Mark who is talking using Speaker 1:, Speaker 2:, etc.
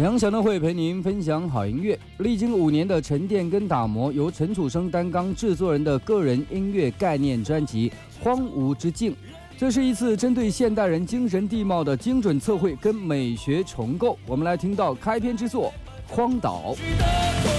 Speaker 1: 沈阳小灯会陪您分享好音乐。历经5年的沉淀跟打磨，由陈楚生担纲制作人的个人音乐概念专辑《荒芜之境》，这是一次针对现代人精神地貌的精准测绘跟美学重构。我们来听到开篇之作《荒岛》。